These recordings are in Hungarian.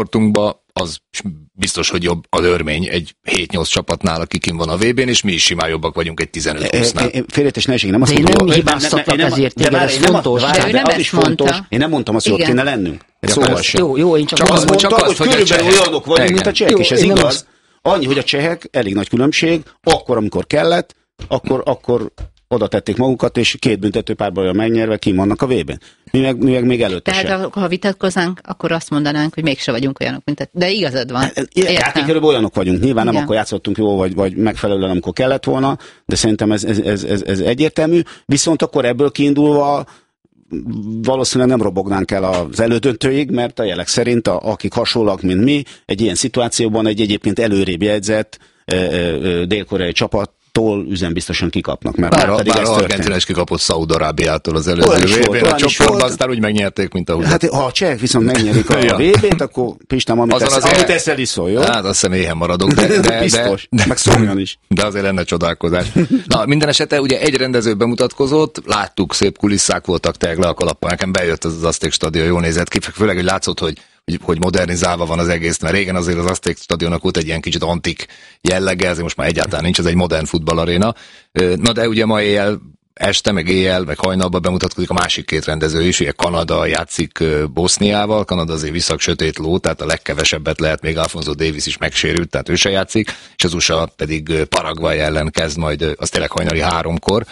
sportunkban az biztos, hogy jobb az örmény egy 7-8 csapatnál, aki kim van a VB-n, és mi is simán jobbak vagyunk egy 15-20-nál. Félretes nehézség, nem azt mondom, mondom, hogy hibáztatlak ezért téged, ez fontos. Én nem mondtam azt, hogy ott kéne lennünk. Szóval jó, én csak azt mondtam, hogy körülbelül olyanok vagyunk, mint a csehek, és ez igaz. Annyi, hogy a csehek, elég nagy különbség, akkor, amikor kellett, akkor oda tették magukat, és 2 büntetőpárbajjal megnyerve kim vannak a VB-n. Mi meg még előtte sem. Tehát ha vitatkoznánk, akkor azt mondanánk, hogy mégse vagyunk olyanok, mint de igazad van. Játékörülbelül olyanok vagyunk. Nyilván nem akkor játszottunk jól, vagy megfelelően, amikor kellett volna, de szerintem ez egyértelmű. Viszont akkor ebből kiindulva valószínűleg nem robognánk el az elődöntőig, mert a jelek szerint, akik hasonlóak, mint mi, egy ilyen szituációban egy egyébként előrébb jegyzett dél-koreai csapattól üzenbiztosan kikapnak. Mert bár Argentina is kikapott Szaúd-Arábiától az előző VB-n, a csoportban aztán úgy megnyerték, mint ahogy. Hát ha a csehek viszont megnyerik a VB-t, akkor Pistám, amit eszel iszol, jó? Hát azt hiszem éhen maradok, de biztos, meg szomjan is. De azért lenne csodálkozás. Na, minden esetre ugye egy rendező bemutatkozott, láttuk, szép kulisszák voltak, tényleg le a kalappal, nekem bejött az Azték stadion, jól nézett ki, főleg, hogy látszott, hogy modernizálva van az egész, mert régen azért az Azték stadionnak volt egy ilyen kicsit antik jellege, azért most már egyáltalán nincs, ez egy modern futballaréna. Na de ugye ma este, meg éjjel, meg hajnalban bemutatkozik a másik 2 rendező is, ugye Kanada játszik Boszniával, Kanada azért viszak sötét ló, tehát a legkevesebbet lehet, még Alfonso Davies is megsérült, tehát ő se játszik, és az USA pedig Paraguay ellen kezd majd, az tényleg hajnali 3-kor.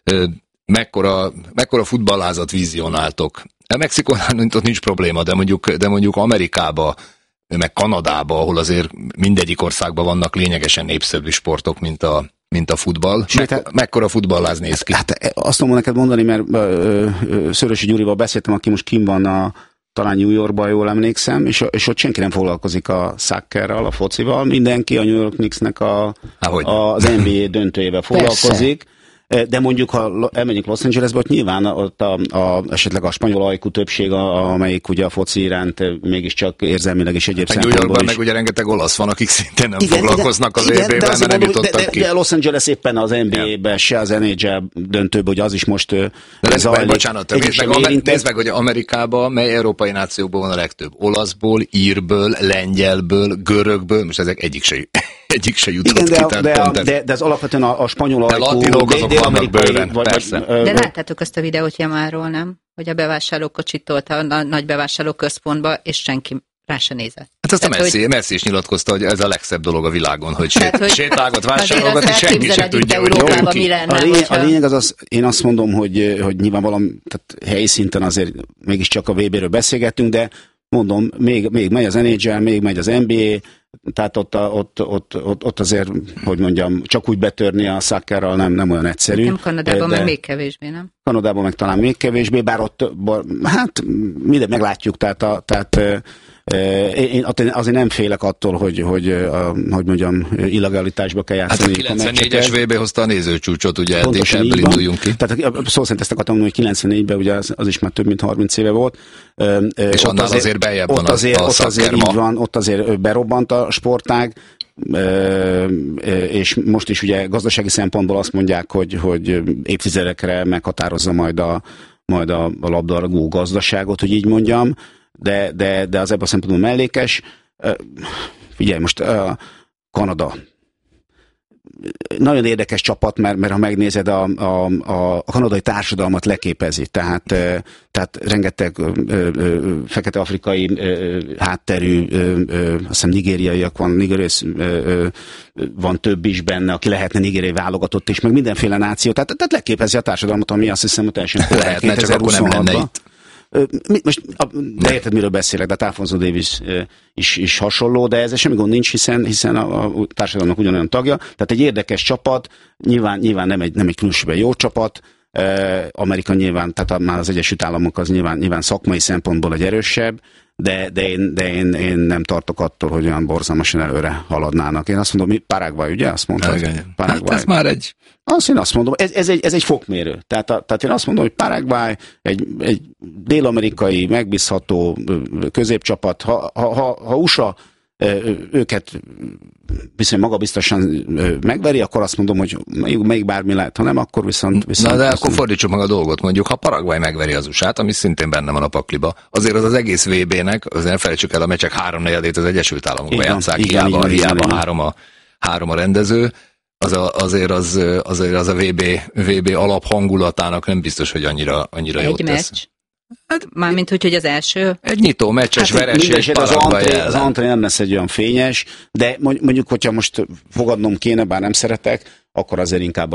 Mekkora futballázat vizionáltok? A Mexikónál ott nincs probléma, de mondjuk Amerikába, meg Kanadába, ahol azért mindegyik országban vannak lényegesen népszerű sportok, mint a futball. Mekkora futballáz néz ki? Hát azt tudom neked mondani, mert Szörösi Gyurival beszéltem, aki most kim van talán New Yorkban, jól emlékszem, és ott senki nem foglalkozik a soccerral, a focival, mindenki a New York Knicksnek az NBA döntőjével foglalkozik. Persze. De mondjuk, ha elmegyünk Los Angelesbe, ott nyilván ott esetleg a spanyol ajkú többség, amelyik ugye a foci iránt mégiscsak érzelmileg és egyéb szempontból is. New Yorkban meg ugye rengeteg olasz van, akik szintén nem foglalkoznak az EB-ben, mert nem jutottak ki. De Los Angeles éppen az NBA-ben, se az NHL döntőben, hogy az is most zajlik. Bocsánat, nézd meg, hogy Amerikában mely európai nációkból van a legtöbb. Olaszból, írből, lengyelből, görögből, most ezek egyik se jutott ki. De ez alapvetően a spanyol ajkú, vannak bőven, persze. De láttátok azt a videót Jamáról, nem? Hogy a bevásárlókocsit tolta a nagy bevásárlóközpontba, és senki rá se nézett. Hát azt a Messi is nyilatkozta, hogy ez a legszebb dolog a világon, hogy sétálgat, vásárolgat, és senki sem tudja, hogy jól ki. A lényeg az, én azt mondom, hogy nyilvánvalóan helyi szinten azért mégiscsak a VB-ről beszélgettünk, de mondom, még megy az NHL, még megy az NBA, tehát ott azért, hogy mondjam, csak úgy betörni a szakkerral nem olyan egyszerű. Nem Kanadában meg még kevésbé, nem? Kanadában meg talán még kevésbé, bár ott, hát mindent meglátjuk, tehát én azért nem félek attól, hogy mondjam, illegalitásba kell játszani. Hát a 94-es VB hozta a nézőcsúcsot, ugye ebből induljunk ki. Tehát szó szerint ezt akartam mondani, hogy 94-ben ugye az is már több mint 30 éve volt. És annál azért beljebb van a szakker ma. Ott azért berobbant a sportág, és most is ugye gazdasági szempontból azt mondják, hogy évtizedekre meghatározza majd a labdarúgó gazdaságot, hogy így mondjam, de az ebben a szempontból mellékes. Figyelj, most Kanada. Nagyon érdekes csapat, mert ha megnézed, a kanadai társadalmat leképezi. Tehát rengeteg fekete-afrikai hátterű, azt hiszem nigériaiak van több is benne, aki lehetne nigériai válogatott is, meg mindenféle náció. Tehát leképezi a társadalmat, ami azt hiszem, hogy teljesen lehetne, csak akkor nem lenne itt. Most, de érted, miről beszélek, de hát Alfonso Davies is hasonló, de ezzel semmi gond nincs, hiszen a társadalomnak ugyanolyan tagja. Tehát egy érdekes csapat, nyilván nem egy különösebben jó csapat, Amerika nyilván, tehát már az Egyesült Államok az nyilván szakmai szempontból egy erősebb, de én nem tartok attól, hogy olyan borzalmasan előre haladnának. Én azt mondom, Paraguay, ugye? Azt mondtad? Hát ez már egy... Én azt mondom, ez egy fokmérő. Tehát én azt mondom, hogy Paraguay egy dél-amerikai, megbízható középcsapat. Ha USA őket viszonylag magabiztosan megveri, akkor azt mondom, hogy még bármi lehet, ha nem, akkor viszont Na, de akkor fordítsuk meg a dolgot, mondjuk, ha Paraguay megveri az USA-t, ami szintén benne van a pakliba, azért az egész VB-nek, azért ne felejtsük el, a meccsek 3/4 az Egyesült Államokban játsszák, hiába három a rendező, azért az a VB alap hangulatának nem biztos, hogy annyira jót tesz. Meccs? Hát, mármint úgy, hogy az első. Egy nyitó meccses vereség Paraguay ellen. Az antré nem lesz egy olyan fényes, de mondjuk, hogyha most fogadnom kéne, bár nem szeretek, akkor azért inkább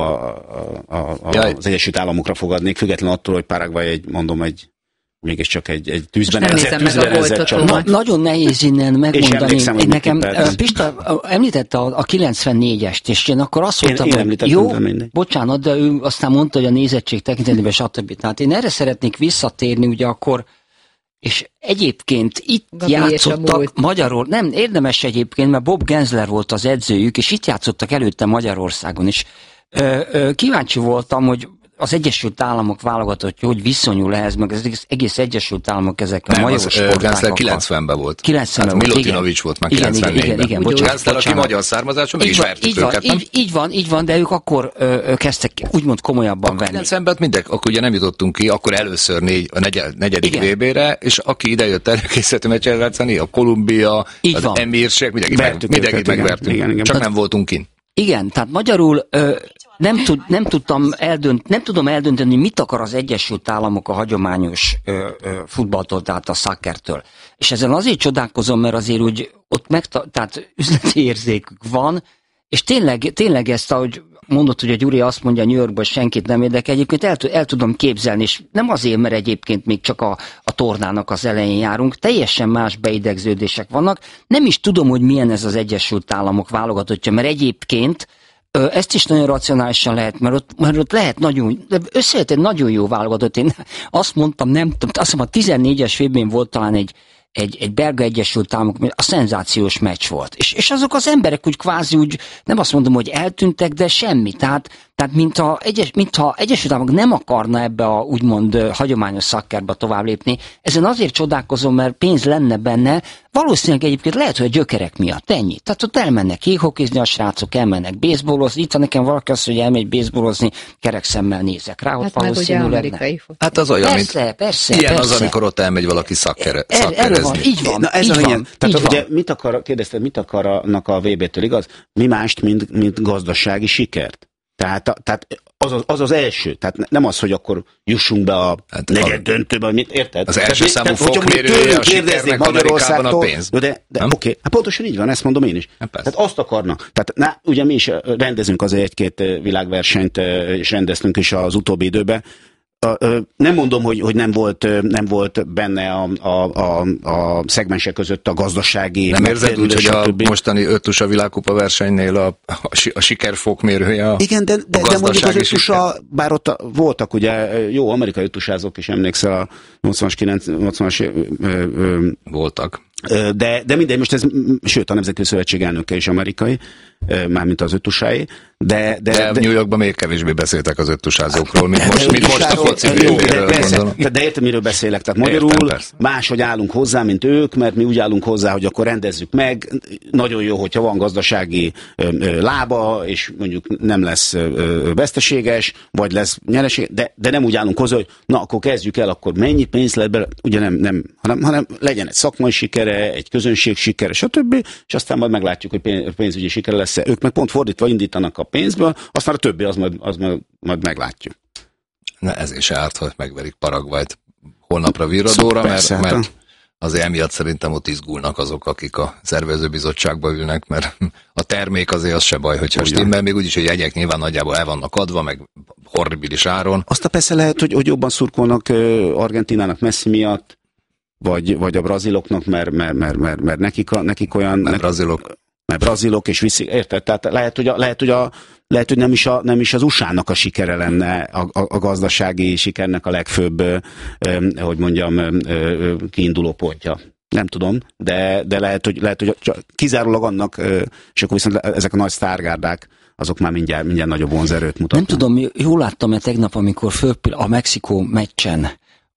az Egyesült Államokra fogadnék, függetlenül attól, hogy Paraguay mégiscsak egy tűzben csapat. Nagyon nehéz innen megmondani. Nekem Pista említette a 94-est, és én akkor azt mondtam, hogy jó, bocsánat, de ő aztán mondta, hogy a nézettség tekintetében stb. Tehát én erre szeretnék visszatérni, ugye akkor, és egyébként itt játszottak Magyarországon, nem érdemes egyébként, mert Bob Gensler volt az edzőjük, és itt játszottak előtte Magyarországon is. Kíváncsi voltam, hogy az Egyesült Államok válogatottja, hogy viszonyul ehhez, meg az egész Egyesült Államok ezek a major sportágokkal. Gensler 90-ben volt. 90-ben volt, Milutinovics volt már 94-ben. Igen, Gensler, aki magyar származású, meg is vertük őket, nem? Így van, de ők akkor kezdtek úgymond komolyabban venni. 90-ben akkor ugye nem jutottunk ki, akkor először a negyedik VB-re, és aki idejött előkészítő meccset játszani, a Kolumbia, az Emírség, mindenkit megvertünk, csak nem voltunk kint. Igen, tehát magyarul nem tudom eldönteni, mit akar az Egyesült Államok a hagyományos futballtól, tehát a szaccertől. És ezen azért csodálkozom, mert azért úgy ott tehát üzleti érzékük van, és tényleg ezt, ahogy mondott, hogy a Gyuri azt mondja, New Yorkban senkit nem érdekel, egyébként el tudom képzelni, és nem azért, mert egyébként még csak a tornának az elején járunk, teljesen más beidegződések vannak. Nem is tudom, hogy milyen ez az Egyesült Államok válogatottja, mert egyébként ezt is nagyon racionálisan lehet, mert ott lehet összejött egy nagyon jó válogatott. Én azt mondtam, azt hiszem a 14-es VB-n volt talán egy belga Egyesült Államok, a szenzációs meccs volt. És azok az emberek úgy kvázi úgy, nem azt mondom, hogy eltűntek, de semmi. Tehát mintha Egyesült Államok nem akarna ebbe a úgymond hagyományos szakkerbe tovább lépni. Ezen azért csodálkozom, mert pénz lenne benne, valószínűleg egyébként lehet, hogy a gyökerek miatt ennyi. Tehát ott elmennek jéghokizni a srácok, elmennek baseballozni. Itt, ha nekem valaki azt, hogy elmegy baseballozni, kerek szemmel nézek rá, ott valószínűleg lenne. Hát az olyan, persze. Ilyen az, amikor ott elmegy valaki szakkerezni. Így van. Na ez a lényeg. Tehát ugye kérdezted, mit akarnak a VB-től, igaz? Mi mást, mint gazdasági sikert? Tehát az első. Tehát nem az, hogy akkor jussunk be a negyed döntőbe, mit érted? Az első számú fokmérője a sikernek Amerikában a pénz. De oké, hát pontosan így van, ezt mondom én is. Tehát azt akarnak. Tehát ugye mi is rendezünk azért egy-két világversenyt, és rendeztünk is az utóbbi időben. Nem mondom, hogy nem volt benne a szegmensek között a gazdasági... Nem érzed úgy, hogy a mostani ötusa világkupa versenynél a sikerfokmérője a igen, de mondjuk az ötusa, bár ott voltak ugye jó amerikai ötusázók is, emlékszel a 80-as voltak. De mindegy, most ez, sőt a Nemzetközi Szövetség elnöke is amerikai, mármint az öttusái. De New Yorkban még kevésbé beszéltek az öttusázókról, mint most a foci VB-ről. De értem, miről beszélek. Tehát magyarul máshogy állunk hozzá, mint ők, mert mi úgy állunk hozzá, hogy akkor rendezzük meg. Nagyon jó, hogyha van gazdasági lába, és mondjuk nem lesz veszteséges, vagy lesz nyereség, de nem úgy állunk hozzá, hogy na, akkor kezdjük el, akkor mennyi pénz lehet bele, ugye nem, hanem legyen egy szakmai sikere, egy közönség sikere, stb. És aztán majd meglátjuk, hogy pénzügyi sikere lesz. Ők meg pont fordítva indítanak a pénzből, aztán a többi az majd meglátjuk. Na ez is árt, hogy megverik Paraguayt holnapra Virradóra, mert azért emiatt szerintem ott izgulnak azok, akik a szervezőbizottságba ülnek, mert a termék azért az se baj, hogyha stimmel, még úgyis, hogy jegyek nyilván nagyjából el vannak adva, meg horribilis áron. Azt persze lehet, hogy jobban szurkolnak Argentinának Messi miatt, vagy a braziloknak, mert nekik olyan... Mert brazilok, és viszik, érted? Tehát lehet, hogy nem is az USA-nak a sikere lenne a gazdasági sikernek a legfőbb, hogy mondjam, kiinduló pontja. Nem tudom, de lehet, hogy kizárólag annak, és akkor viszont ezek a nagy sztárgárdák, azok már mindjárt nagyobb vonzerőt mutatnak. Nem tudom, jól láttam-e tegnap, amikor a Mexikó meccsen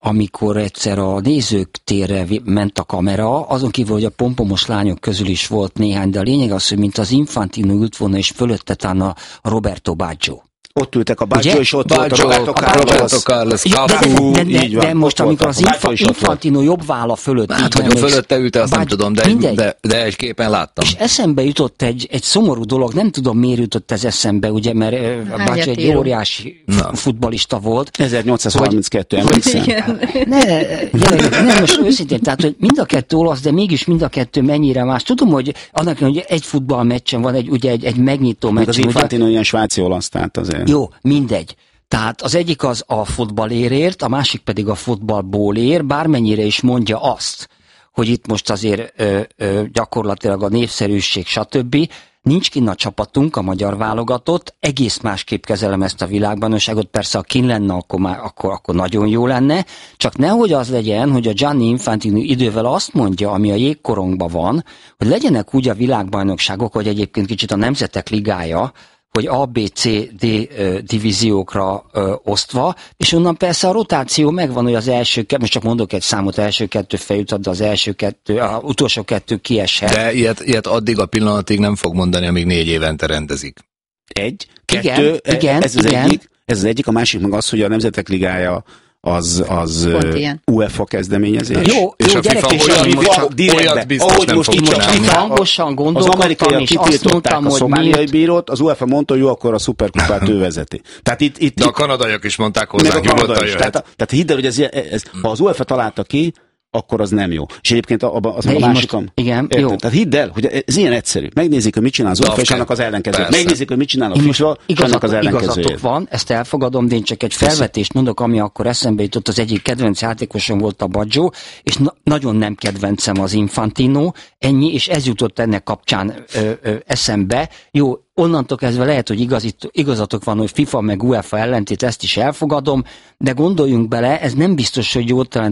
amikor egyszer a nézők térre ment a kamera, azon kívül, hogy a pompomos lányok közül is volt néhány, de a lényeg az, hogy mint az Infantino ült volna, és fölötte talán a Roberto Baggio. Ott ültek a Baggio, és ott volt a Roberto Carlos, Cafu, de most, amikor az Infantino jobb válla fölött... Hát, hogy a fölötte ülte, azt nem tudom, de egy képen láttam. És eszembe jutott egy szomorú dolog, nem tudom miért jutott ez eszembe, ugye, mert Baggio egy óriási futballista volt. 1832, emlékszem. Nem, most őszintén, tehát, hogy mind a kettő olasz, de mégis mind a kettő mennyire más. Tudom, hogy annak, hogy egy futballmeccsen van, egy megnyitó meccsen. Az Infantino ilyen svájci olasz, tehát azért. Jó, mindegy. Tehát az egyik az a futballérért, a másik pedig a futballból ér, bármennyire is mondja azt, hogy itt most azért gyakorlatilag a népszerűség, stb. Nincs kinn a csapatunk, a magyar válogatott, egész másképp kezelem ezt a világbajnokságot, persze ha kinn lenne, akkor nagyon jó lenne, csak nehogy az legyen, hogy a Gianni Infantino idővel azt mondja, ami a jégkorongban van, hogy legyenek úgy a világbajnokságok, hogy egyébként kicsit a Nemzetek Ligája, hogy A, B, C, D divíziókra osztva, és onnan persze a rotáció megvan, hogy az első kettő, most csak mondok egy számot, első kettő feljutott, de az utolsó kettő kieshet. De ilyet addig a pillanatig nem fog mondani, amíg 4 évente rendezik. Egy, kettő, igen, ez az egyik, a másik meg az, hogy a Nemzetek Ligája az UEFA kezdeményezés. Jó, gyerekek, olyat biztos nem fog csinálni. Hangosan gondolkodtam, az amerikaiak kitiltották a szomáliai bírót, az UEFA mondta, hogy jó, akkor a szuperkupát ő vezeti. De a kanadaiak is mondták hozzá, nyugodtan jöhet. Tehát hidd el, hogy ha az UEFA találta ki, akkor az nem jó. És egyébként az a másikam. Igen, jó. Tehát hidd el, hogy ez ilyen egyszerű. Megnézik, hogy mit csinál az UEFA, és annak az ellenkező. Megnézik, hogy mit csinál a FIFA, és annak az ellenkezője. Igazatok van, ezt elfogadom, de én csak egy felvetést mondok, ami akkor eszembe jutott, az egyik kedvenc játékosom volt a Baggio, és nagyon nem kedvencem az Infantino, ennyi, és ez jutott ennek kapcsán eszembe. Jó, onnantól kezdve lehet, hogy igazatok van, hogy FIFA meg UEFA ellentét, ezt is elfogadom, de gondoljunk bele, ez nem biztos, hogy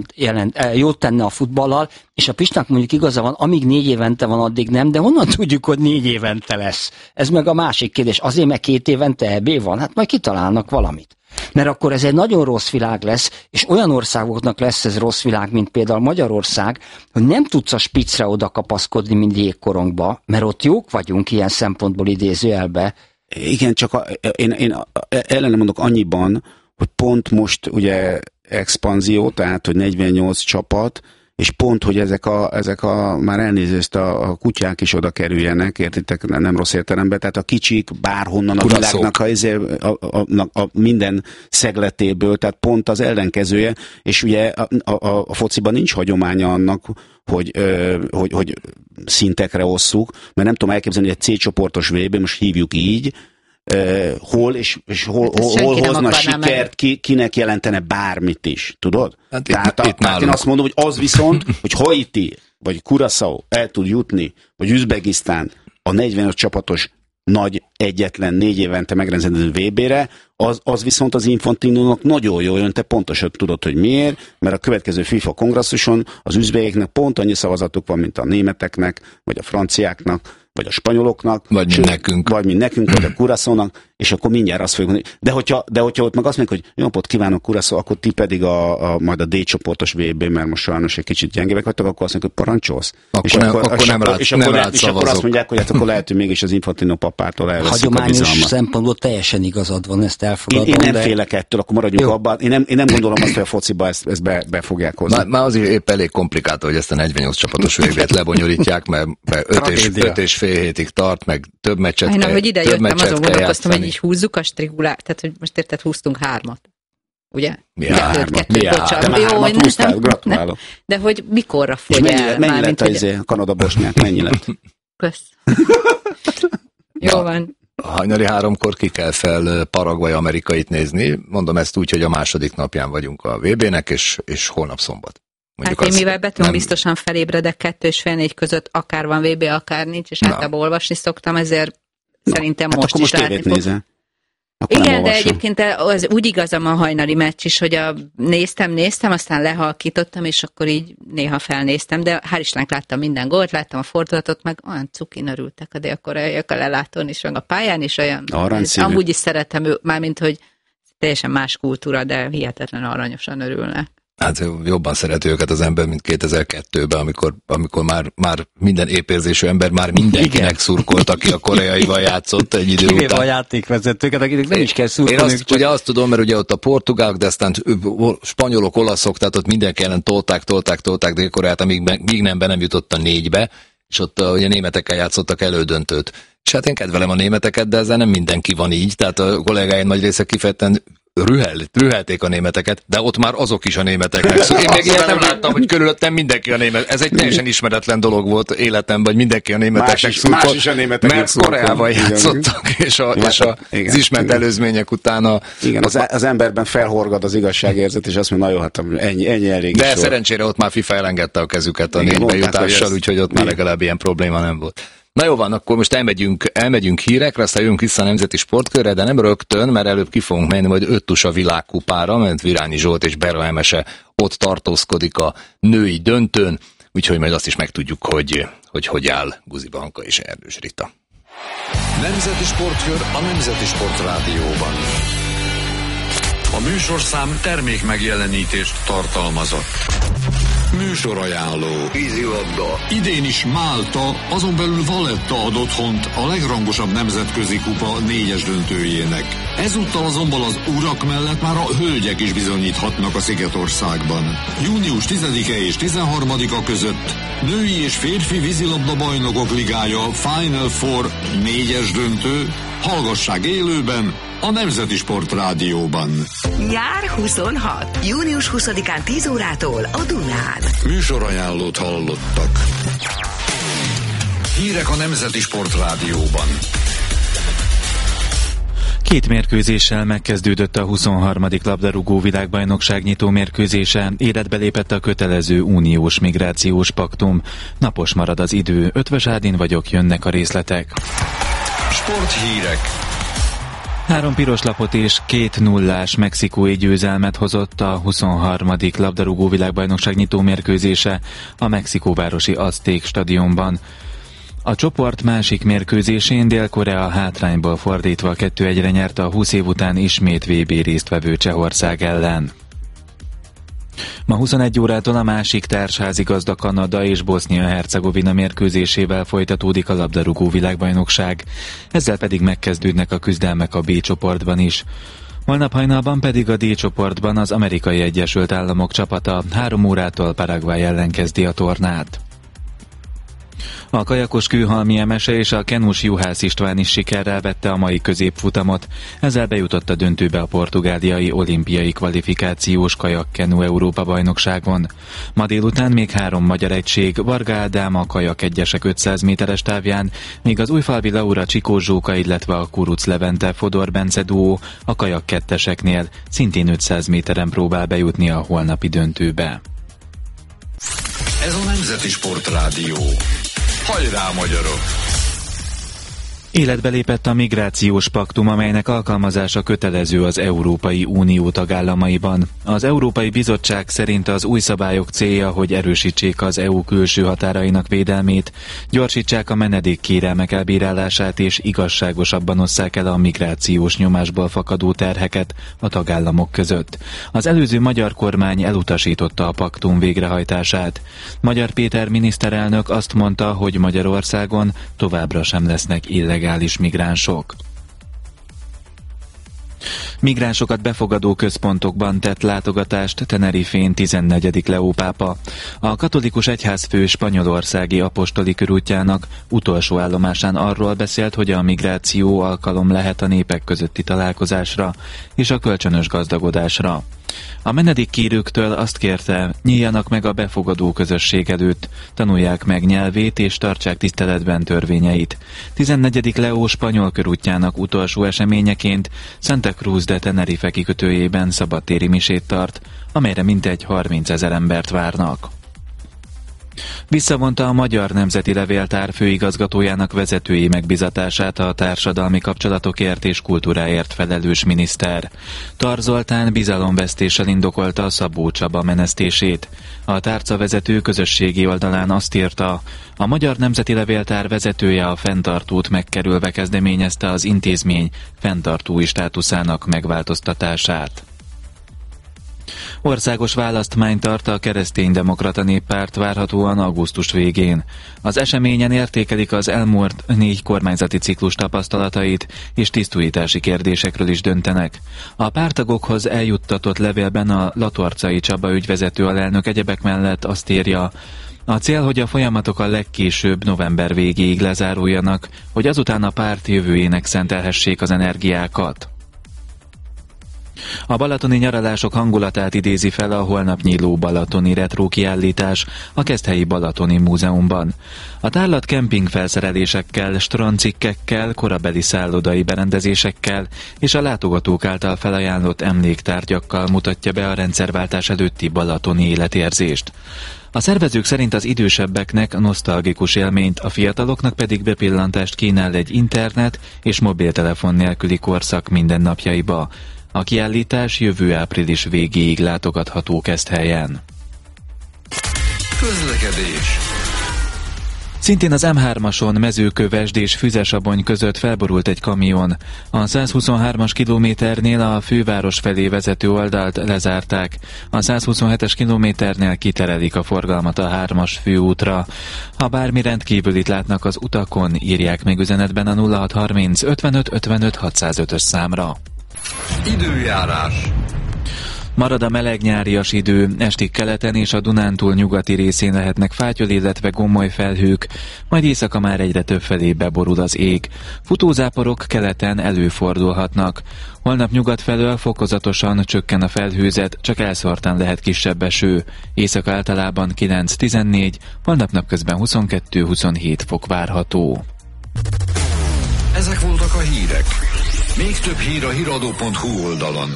jót tenne a futballal, és a Pistának mondjuk igaza van, amíg 4 évente van, addig nem, de honnan tudjuk, hogy 4 évente lesz? Ez meg a másik kérdés. Azért, mert 2 évente EB van? Hát majd kitalálnak valamit. Mert akkor ez egy nagyon rossz világ lesz, és olyan országoknak lesz ez rossz világ, mint például Magyarország, hogy nem tudsz a spicre oda kapaszkodni, mint jégkorongba, mert ott jók vagyunk ilyen szempontból idézőjelbe. Igen, csak én ellene mondok annyiban, hogy pont most ugye expanzió, tehát hogy 48 csapat, és pont, hogy ezek a már elnézést a kutyák is oda kerüljenek, értitek, nem rossz értelemben, tehát a kicsik bárhonnan a világnak a minden szegletéből, tehát pont az ellenkezője, és ugye a fociban nincs hagyománya annak, hogy szintekre osszuk, mert nem tudom elképzelni, hogy egy C csoportos VB, most hívjuk így, hol hozna sikert, kinek jelentene bármit is, tudod? Hát tehát én azt mondom, hogy az viszont, hogy Haiti vagy Curaçao el tud jutni, vagy Üzbegisztán a 45 csapatos nagy egyetlen 4 évente megrendező VB-re, az viszont az Infantinónak nagyon jó jön, te pontosan tudod, hogy miért, mert a következő FIFA kongresszuson az üzbegeknek pont annyi szavazatuk van, mint a németeknek, vagy a franciáknak, vagy a spanyoloknak, vagy mint nekünk, vagy a Curaçaónak, és akkor mindjárt azt fogjuk mondani. De hogyha ott meg azt mondjuk, hogy jó napot kívánok Curaçao, akkor ti pedig majd a D csoportos VB, mert most sajnos egy kicsit gyengébbek vagytok, akkor azt mondjuk, hogy parancsolsz. Akkor nem rá és akkor azt mondják, hogy hát akkor lehet, hogy mégis az Infantino papától elveszik a bizalmat. Hagyományos szempontból teljesen igazad van, ezt elfogadom. Én nem félek ettől, akkor maradjunk abban. Én nem gondolom azt, hogy a fociba ezt be fogják hozni. Már azért épp elég komplikálta, hogy ezt a 48 csapatos VB-t lebonyolítják, mert 5 és fél hétig tart, meg több meccset kell. Hogy ide jöttem, azon gondolkoztam, hogy így húzzuk a strigulát, tehát hogy most érted, húztunk 3-at. Ugye? Mi 3-at? Hármat húztál, gratulálok. De hogy mikorra fogy el? Mennyi lett a Kanada-Bosnyák? Mennyi lett? Kösz. Jó van. Hajnali 3-kor ki kell fel Paraguay amerikait nézni. Mondom ezt úgy, hogy a második napján vagyunk a VB-nek, és holnap szombat. Mondjuk hát én mivel beton biztosan felébredek 2:30-4 között, akár van VB, akár nincs, és általában olvasni szoktam, ezért szerintem hát most is látni fog. Igen, de egyébként az úgy igazam a hajnali meccs is, hogy néztem, aztán lehalkítottam, és akkor így néha felnéztem, de hál' Istennek láttam minden gólt, láttam a fordulatot, meg olyan cukin örültek a dél-koreaiak a lelátón is, meg a pályán is olyan. Amúgy is szeretem mármint, hogy teljesen más kultúra, de hihetetlen aranyosan örülnek. Hát jobban szereti őket az ember, mint 2002-ben, amikor már minden épérzésű ember már mindenkinek szurkolt, aki a koreaival játszott egy idő után. A játékvezetőket, akiknek nem is kell szurkolni. Én ugye azt tudom, mert ugye ott a portugálok, de aztán spanyolok, olaszok, tehát ott mindenki ellen tolták Dél-Koreát, amíg nem jutott a 4-be, és ott ugye németekkel játszottak elődöntőt. És hát én kedvelem a németeket, de ezzel nem mindenki van így, tehát a kollégáim nagy része kifejezetten rühelték a németeket, de ott már azok is a németeknek. Szóval én még ilyet nem láttam, hogy körülöttem mindenki a német. Ez egy teljesen ismeretlen dolog volt életemben, hogy mindenki a németeknek szurkolt. Más is a németeknek mert Koreával játszottak, és az ismert előzmények utána. Igen, az emberben felhorgad az igazságérzet, és azt mondja, na jó, hát ennyi elég. De szerencsére ott már FIFA elengedte a kezüket a 4-be jutással, úgyhogy ott már legalább ilyen probléma nem volt. Na jó van, akkor most elmegyünk hírekre, aztán jövünk vissza a Nemzeti Sportkörre, de nem rögtön, mert előbb ki fogunk menni majd 5 tusa világkupára, mert Virányi Zsolt és Berha Emese ott tartózkodik a női döntőn, úgyhogy majd azt is megtudjuk, hogy áll Guzi Banka és Erdős Rita. Nemzeti Sportkör a Nemzeti Sport Rádióban. A műsorszám termék megjelenítést tartalmazott. Műsorajánló. Vízilabda. Idén is Málta, azon belül Valletta ad otthont a legrangosabb nemzetközi kupa 4-es döntőjének. Ezúttal azonban az urak mellett már a hölgyek is bizonyíthatnak a Szigetországban. Június 10-e és 13-a között női és férfi vízilabda bajnokok ligája Final Four 4-es döntő. Hallgassák élőben a Nemzeti Sport Rádióban. Nyár 26. Június 20-án 10 órától a Dunán. Műsorajánlót hallottak. Hírek a Nemzeti Sport Rádióban. 2 mérkőzéssel megkezdődött a 23. labdarúgó világbajnokság nyitó mérkőzése, életbe lépett a kötelező uniós migrációs paktum. Napos marad az idő, Ötvös Ádin vagyok, jönnek a részletek. Sporthírek. 3 piros lapot és 2-0-ás mexikói győzelmet hozott a 23. labdarúgó világbajnokság nyitó mérkőzése a mexikóvárosi Azték stadionban. A csoport másik mérkőzésén Dél-Korea hátrányból fordítva 2-1-re nyerte a 20 év után ismét VB résztvevő Csehország ellen. Ma 21 órától a másik társházigazda Kanada és Bosznia-Hercegovina mérkőzésével folytatódik a labdarúgó világbajnokság, ezzel pedig megkezdődnek a küzdelmek a B csoportban is. Holnap hajnalban pedig a D csoportban az Amerikai Egyesült Államok csapata 3 órától Paraguay ellen kezdi a tornát. A kajakos Kőhalmi Emese és a kenus Juhász István is sikerrel vette a mai középfutamot, ezzel bejutott a döntőbe a portugáliai olimpiai kvalifikációs kajak-kenu Európa-bajnokságon. Ma délután még 3 magyar egység, Varga Ádám a kajak egyesek 500 méteres távján, míg az Újfalvi Laura Csikó Zsóka, illetve a Kuruc Levente Fodor Bence duó a kajak ketteseknél szintén 500 méteren próbál bejutni a holnapi döntőbe. Ez a Nemzeti Sport Rádió. Hajrá, magyarok! Életbe lépett a migrációs paktum, amelynek alkalmazása kötelező az Európai Unió tagállamaiban. Az Európai Bizottság szerint az új szabályok célja, hogy erősítsék az EU külső határainak védelmét, gyorsítsák a menedékkérelmek elbírálását és igazságosabban osszák el a migrációs nyomásból fakadó terheket a tagállamok között. Az előző magyar kormány elutasította a paktum végrehajtását. Magyar Péter miniszterelnök azt mondta, hogy Magyarországon továbbra sem lesznek illegális migránsok. Migránsokat befogadó központokban tett látogatást Tenerifén 14. Leó pápa. A katolikus egyházfő spanyolországi apostoli körútjának utolsó állomásán arról beszélt, hogy a migráció alkalom lehet a népek közötti találkozásra és a kölcsönös gazdagodásra. A menedékkérőktől azt kérte, nyíljanak meg a befogadó közösség előtt, tanulják meg nyelvét és tartsák tiszteletben törvényeit. 14. Leó spanyol körútjának utolsó eseményeként Santa Cruz de Tenerife kikötőjében szabadtéri misét tart, amelyre mintegy 30 000 embert várnak. Visszavonta a Magyar Nemzeti Levéltár főigazgatójának vezetői megbizatását a társadalmi kapcsolatokért és kultúráért felelős miniszter. Tar Zoltán bizalomvesztéssel indokolta Szabó Csaba menesztését. A tárcavezető közösségi oldalán azt írta, a Magyar Nemzeti Levéltár vezetője a fenntartót megkerülve kezdeményezte az intézmény fenntartói státuszának megváltoztatását. Országos választmány tart a Kereszténydemokrata Néppárt várhatóan augusztus végén. Az eseményen értékelik az elmúlt 4 kormányzati ciklus tapasztalatait, és tisztújítási kérdésekről is döntenek. A párttagokhoz eljuttatott levélben a Latorcai Csaba ügyvezető alelnök egyebek mellett azt írja: a cél, hogy a folyamatok a legkésőbb november végéig lezáruljanak, hogy azután a párt jövőjének szentelhessék az energiákat. A balatoni nyaralások hangulatát idézi fel a holnap nyíló balatoni retro kiállítás a Keszthelyi Balatoni Múzeumban. A tárlat kempingfelszerelésekkel, strandcikkekkel, korabeli szállodai berendezésekkel és a látogatók által felajánlott emléktárgyakkal mutatja be a rendszerváltás előtti balatoni életérzést. A szervezők szerint az idősebbeknek nosztalgikus élményt, a fiataloknak pedig bepillantást kínál egy internet és mobiltelefon nélküli korszak mindennapjaiba. A kiállítás jövő április végéig látogatható Keszthelyen. Közlekedés. Szintén az M3-ason Mezőkövesd és Füzesabony között felborult egy kamion. A 123-as kilométernél a főváros felé vezető oldalt lezárták. A 127-es kilométernél kiterelik a forgalmat a 3-as főútra. Ha bármi rendkívülit látnak az utakon, írják meg üzenetben a 0630 55 55 605-ös számra. Időjárás. Marad a meleg nyárias idő, estig keleten és a Dunántúl nyugati részén lehetnek fátyol, illetve gomoly felhők, majd éjszaka már egyre többfelé beborul az ég. Futózáporok keleten előfordulhatnak. Holnap nyugat felől fokozatosan csökken a felhőzet, csak elszórtan lehet kisebb eső. Éjszaka általában 9-14, holnap napközben 22-27 fok várható. Ezek voltak a hírek. Még több hír a hiradó.hu oldalon.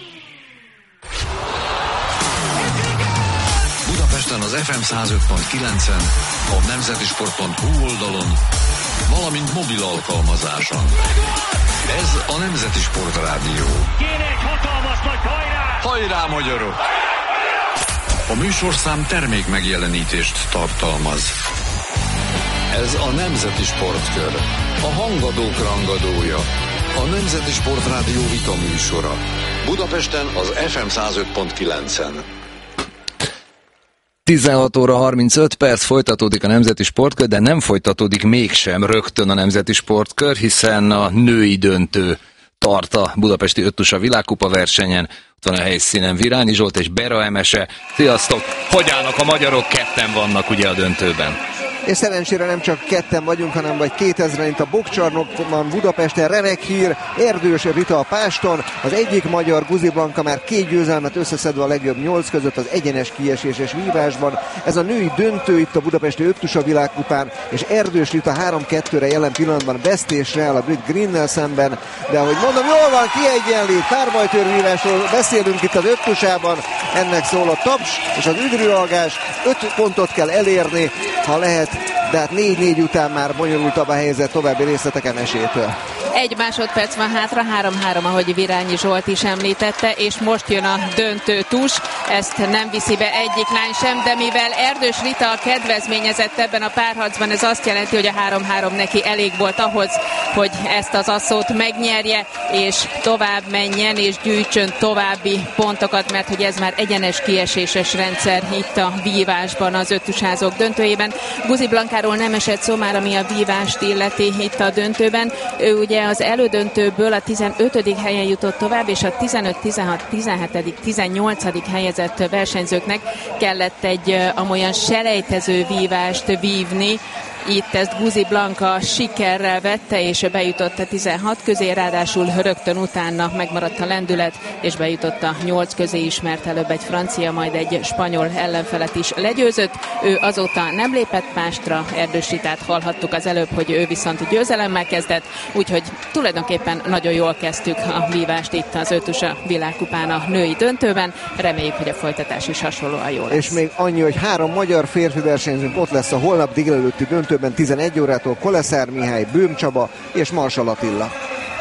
Budapesten az FM 105.9-en, a nemzetisport.hu oldalon, valamint mobil alkalmazáson. Ez a Nemzeti Sport Rádió. Kérek, hatalmas nagy hajrá! Hajrá, magyarok! A műsorszám termék megjelenítést tartalmaz. Ez a Nemzeti Sportkör, a hangadók rangadója, a Nemzeti Sport Rádió vita műsora. Budapesten az FM 105.9-en. 16 óra 35 perc, folytatódik a Nemzeti Sportkör, de nem folytatódik mégsem rögtön a Nemzeti Sportkör, hiszen a női döntő tart a budapesti öttusa világkupa versenyen. Ott van a helyszínen Virányi Zsolt és Bera Emese. Sziasztok! Hogy állnak a magyarok? Ketten vannak ugye a döntőben. És szerencsére nem csak ketten vagyunk, hanem vagy 2000-en itt a Bokszcsarnokban, Budapesten. Remek hír, Erdős Rita a páston, az egyik magyar, Guzi Blanka már 2 győzelmet összeszedve a legjobb 8 között az egyenes kieséses vívásban. Ez a női döntő itt a budapesti öttusa világkupán, és Erdős Rita 3-2-re jelen pillanatban vesztésre áll a brit Greennel szemben, de ahogy mondom, jól van, kiegyenlít, párbajtőrvívásról beszélünk itt az öttusában, ennek szól a taps és az üdülőalgás, 5 pontot kell elérni, ha lehet, de hát 4-4 után már bonyolultabb a helyzet, további részletek Emesétől. 1 másodperc van hátra, 3-3, ahogy Virányi Zsolt is említette, és most jön a döntő tus, ezt nem viszi be egyik lány sem, de mivel Erdős Rita a kedvezményezett ebben a párharcban, ez azt jelenti, hogy a 3-3 neki elég volt ahhoz, hogy ezt az asszót megnyerje, és tovább menjen, és gyűjtsön további pontokat, mert hogy ez már egyenes kieséses rendszer itt a vívásban, az öttusázók döntőjében. Guzi Blankáról nem esett szó már, ami a vívást illeti itt a döntőben. Ő ugye az elődöntőből a 15. helyen jutott tovább, és a 15, 16, 17, 18. helyezett versenyzőknek kellett egy amolyan selejtező vívást vívni. Itt ezt Guzi Blanka sikerrel vette, és bejutott a 16 közé, ráadásul rögtön utána megmaradt a lendület, és bejutott a 8 közé is, mert előbb egy francia, majd egy spanyol ellenfelet is legyőzött. Ő azóta nem lépett pástra, Erdős Ritát hallhattuk az előbb, hogy ő viszont győzelemmel kezdett, úgyhogy tulajdonképpen nagyon jól kezdtük a vívást itt az öttusa világkupán a női döntőben. Reméljük, hogy a folytatás is hasonlóan jó lesz. És még annyi, hogy 3 magyar férfi versenyzőnk ott lesz a holnap délelőtti döntőben 11 órától, Koleszár Mihály, Bőm Csaba és Marsal Attila.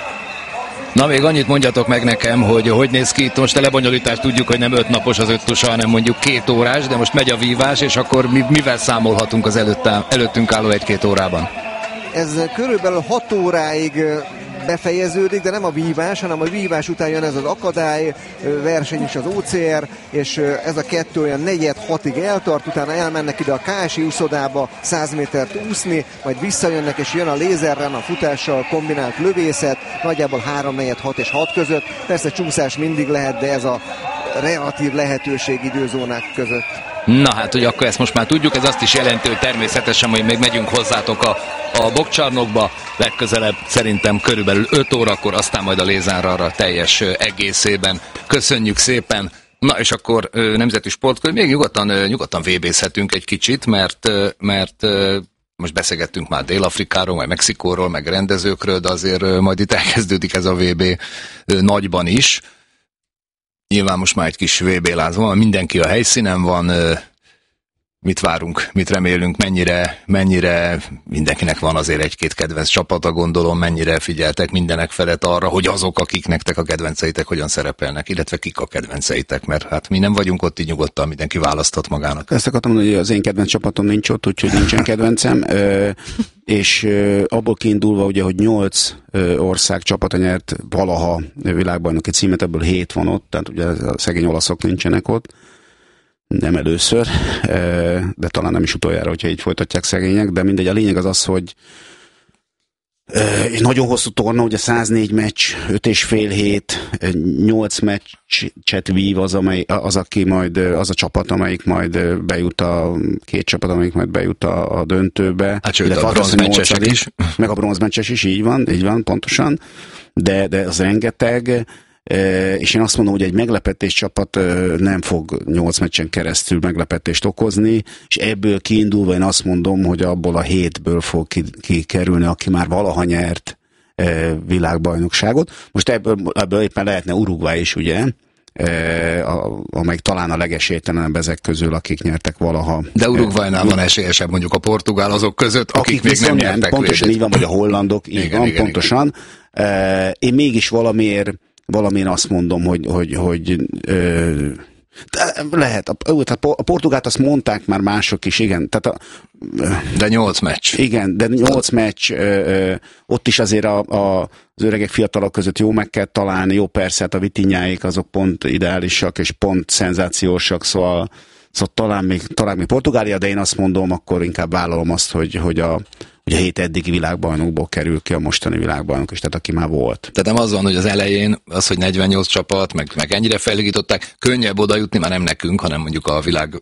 Na még annyit mondjatok meg nekem, hogy néz ki itt most a lebonyolítás, tudjuk, hogy nem 5 napos az öttusa, hanem mondjuk 2 órás, de most megy a vívás, és akkor mivel számolhatunk az előttünk álló 1-2 órában? Ez körülbelül 6 óráig befejeződik, de nem a vívás, hanem a vívás után jön ez az akadály verseny is, az OCR, és ez a kettő olyan 4-6-ig eltart, utána elmennek ide a KSI úszodába 100 métert úszni, majd visszajönnek, és jön a lézerren, a futással kombinált lövészet, nagyjából 3-4-6 és 6 között. Persze csúszás mindig lehet, de ez a relatív lehetőség időzónák között. Na hát, hogy akkor ezt most már tudjuk, ez azt is jelenti, hogy természetesen, hogy még megyünk hozzátok a bokcsarnokba, legközelebb szerintem körülbelül 5 órakor, aztán majd a lézárra teljes egészében. Köszönjük szépen! Na és akkor nemzeti sportkör, még nyugodtan VB-zhetünk egy kicsit, mert most beszélgettünk már Dél-Afrikáról, majd Mexikóról, meg rendezőkről, de azért majd itt elkezdődik ez a VB nagyban is. Nyilván most már egy kis VB-láz van, mindenki a helyszínen van, mit várunk, mit remélünk, mennyire mindenkinek van azért egy-két kedvenc csapata, gondolom, mennyire figyeltek mindenek felett arra, hogy azok, akik nektek a kedvenceitek hogyan szerepelnek, illetve kik a kedvenceitek, mert hát mi nem vagyunk ott, így nyugodtan mindenki választhat magának. Ezt akartam mondani, hogy az én kedvenc csapatom nincs ott, úgyhogy nincsen kedvencem, és abból kiindulva ugye, hogy 8 ország csapata nyert valaha világbajnoki címet, ebből 7 van ott, tehát ugye a szegény olaszok nincsenek ott, nem először, de talán nem is utoljára, hogyha így folytatják szegények, de mindegy, a lényeg az, hogy egy nagyon hosszú torna, ugye 104 meccs, 5,5 hét, 8 meccset vív az a csapat, amelyik majd bejut két csapat, amelyik majd bejut a döntőbe. Hát sőt, a bronzmeccsesek is. Meg a bronzmeccses is, így van, pontosan, de az rengeteg. És én azt mondom, hogy egy meglepetés csapat nem fog 8 meccsen keresztül meglepetést okozni, és ebből kiindulva én azt mondom, hogy abból a 7-ből fog kikerülni, aki már valaha nyert világbajnokságot. Most ebből éppen lehetne Uruguay is, ugye? Amelyik talán a legesélytelenebb ezek közül, akik nyertek valaha. De Uruguaynál van esélyesebb mondjuk a portugál azok között, akik még nem nyertek. Pontosan így van, vagy a hollandok, így van, pontosan. Én mégis valamiért azt mondom, hogy lehet. A portugált azt mondták már mások is, igen. De 8 meccs. Igen, de 8 meccs, ott is azért az öregek fiatalok között jó meg kell találni, jó persze, hát a Vitinháik azok pont ideálisak, és pont szenzációsak, szóval talán még Portugália, de én azt mondom, akkor inkább vállalom azt, hogy a 7 eddigi világbajnokból kerül ki a mostani világbajnok is, tehát aki már volt. Tehát nem az van, hogy az elején az, hogy 48 csapat, meg ennyire felhigították, könnyebb oda jutni, már nem nekünk, hanem mondjuk a világ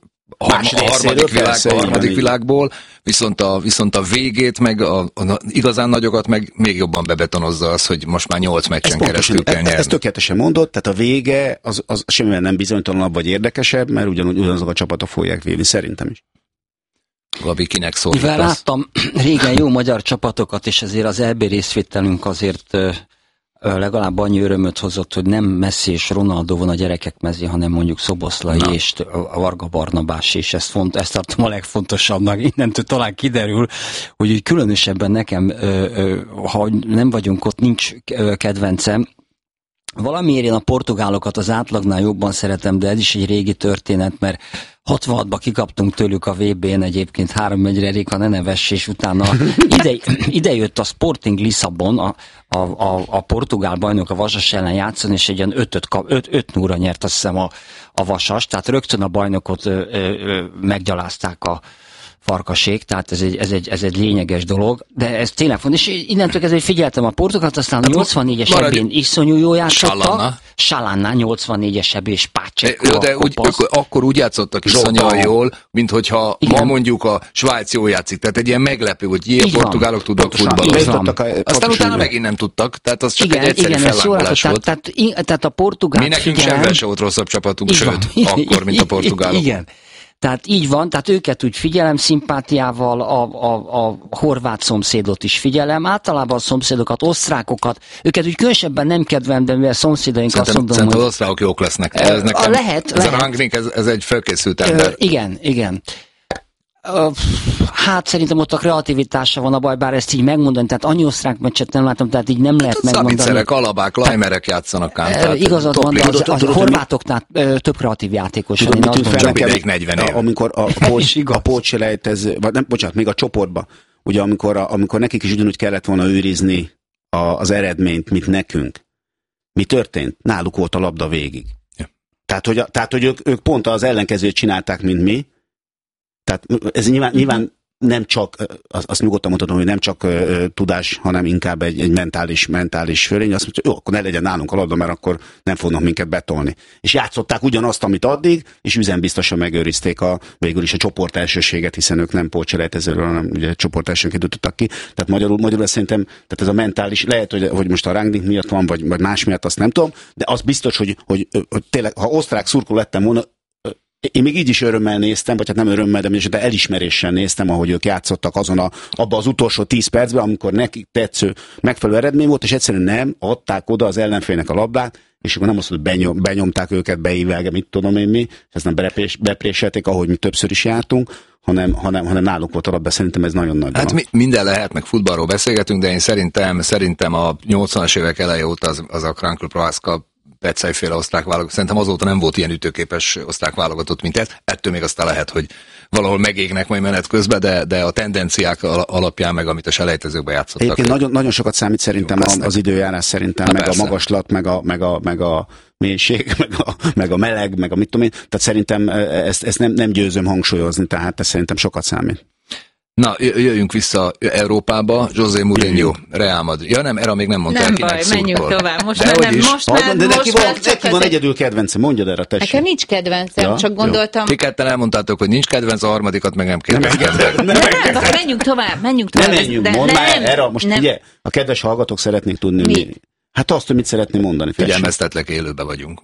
harmadik világból, viszont a végét, meg a igazán nagyokat, meg még jobban bebetonozza az, hogy most már 8 meccsen keresztül kell nyerni. Ezt tökéletesen mondott, tehát a vége az semmivel nem bizonytalanabb vagy érdekesebb, mert ugyanazok a csapatok fogják vívni, szerintem is. Gabi, kinek szólítasz? Mivel láttam régen jó magyar csapatokat, és ezért az EB részvételünk azért legalább annyi örömöt hozott, hogy nem Messi és Ronaldo van a gyerekek mezé, hanem mondjuk Szoboszlai és a Varga Barnabás, és ezt tartom a legfontosabbnak. Innentől talán kiderül, hogy különösebben nekem, ha nem vagyunk ott, nincs kedvencem. Valamiért én a portugálokat az átlagnál jobban szeretem, de ez is egy régi történet, mert 66-ban kikaptunk tőlük a VB-n egyébként 3-1-re Réka Neneves, és utána ide jött a Sporting Lisszabon, a portugál bajnok a Vasas ellen játszani, és egy ilyen 5-0-ra nyert, azt hiszem a Vasas, tehát rögtön a bajnokot meggyalázták a Farkasék, tehát ez egy lényeges dolog, de ez tényleg fontos, és innentől kezdve figyeltem a portugált, aztán a 84-es ebén iszonyú jól játszottak. Salana 84-es ebé, és Pacheco. De akkor úgy játszottak iszonyúan jól, mint hogyha ma mondjuk a Svájc jól játszik, tehát egy ilyen meglepő, hogy a portugálok tudnak futballozni. Aztán utána megint nem tudtak, tehát az csak egy egyszerű fellángolás volt. Tehát a portugál. Mi nekünk semmivel se volt rosszabb csapatunk, sőt, akkor, mint a portugálok. Igen. Tehát így van, tehát őket úgy figyelem szimpátiával, a horvát szomszédot is figyelem, általában a szomszédokat, osztrákokat, őket úgy különösebben nem kedvelem, de mivel szomszédaink azt mondom, hogy... Szerintem az osztrákok jók lesznek. Ez nekem, lehet. A Rangnick, ez egy felkészült ember. Igen. Hát szerintem ott a kreativitása van a baj, bár ezt így megmondani, tehát annyi osztrák meccset nem látom, tehát így nem lehet megmondani. Szabicerek, alabák, lajmerek játszanak ám. Igazad van, de a horvátoknál több kreatív játékos. Amikor a pótselejtez, vagy nem, bocsánat, még a csoportba, ugye amikor nekik is ugyanúgy kellett volna őrizni az eredményt, mint nekünk. Mi történt? Náluk volt a labda végig. Ja. Tehát, hogy ők pont az ellenkezőt csinálták, mint mi. Tehát ez nyilván nem csak, azt nyugodtan mondhatom, hogy nem csak tudás, hanem inkább egy mentális fölény. Azt mondja, jó, akkor ne legyen nálunk a labda, mert akkor nem fognak minket betolni. És játszották ugyanazt, amit addig, és üzenbiztosan megőrizték végül is a csoportelsőséget, hiszen ők nem pótselejtezőről, hanem ugye csoportelsőként jutottak ki. Tehát magyarul szerintem, tehát ez a mentális, lehet, hogy most a rangdik miatt van, vagy más miatt, azt nem tudom, de az biztos, hogy tényleg, ha osztrák szurkoló lettem volna, én még így is örömmel néztem, vagy hát nem örömmel, de elismeréssel néztem, ahogy ők játszottak abban az utolsó 10 percben, amikor nekik tetsző megfelelő eredmény volt, és egyszerűen nem adták oda az ellenfélnek a labdát, és akkor nem azt, hogy benyomták őket, beívelge, mit tudom én mi, ezt nem bepréselték, ahogy mi többször is jártunk, hanem náluk volt a labda, szerintem ez nagyon nagy. Hát minden lehet, meg futballról beszélgetünk, de én szerintem a 80-as évek eleje óta az a Krankl Prohászka Petszejféle osztrák válogatott. Szerintem azóta nem volt ilyen ütőképes osztrák válogatott, mint ez. Ettől még aztán lehet, hogy valahol megégnek majd menet közben, de a tendenciák alapján, meg amit a selejtezőkben játszottak. Egyébként nagyon sokat számít szerintem az időjárás szerintem, meg persze. A magaslat, meg a mélység, meg a meleg, meg a mit tudom én. Tehát szerintem ezt nem győzöm hangsúlyozni, tehát ez szerintem sokat számít. Na, jöjjünk vissza Európába. José Mourinho, Real Madrid. Ja nem, erre még nem mondtál, kinek szurkol. Nem baj, menjünk tovább. Most neki van egyedül kedvence, mondjad erre, tessék. Nekem nincs kedvencem, csak gondoltam. Ti ketten elmondtátok, hogy nincs kedvenc, a harmadikat meg nem kérdeztem. Menjünk tovább. Nem menjünk, mondd már erre. Most ugye, a kedves hallgatók szeretnék tudni, hát azt, hogy mit szeretném mondani. Figyelmeztetlek, élőben vagyunk.